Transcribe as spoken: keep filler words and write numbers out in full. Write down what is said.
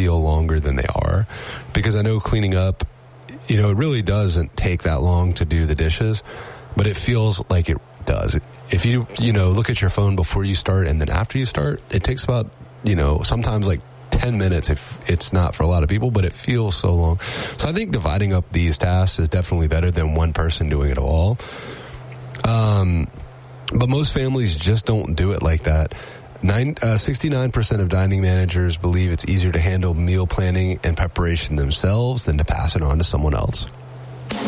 feel longer than they are, because I know cleaning up, you know, it really doesn't take that long to do the dishes, but it feels like it does. If you, you know, look at your phone before you start and then after you start, it takes about, you know, sometimes like ten minutes if it's not for a lot of people, but it feels so long. So I think dividing up these tasks is definitely better than one person doing it all. Um, but most families just don't do it like that. Nine, uh, sixty-nine percent of dining managers believe it's easier to handle meal planning and preparation themselves than to pass it on to someone else.